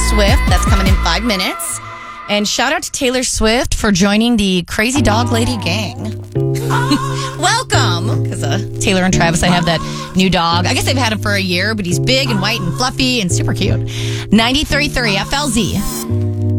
Swift. That's coming in 5 minutes. And shout out to Taylor Swift for joining the Crazy Dog Lady gang. Welcome. Because Taylor and Travis, I have that new dog. I guess they've had him for a year, but he's big and white and fluffy and super cute. 93.3 FLZ.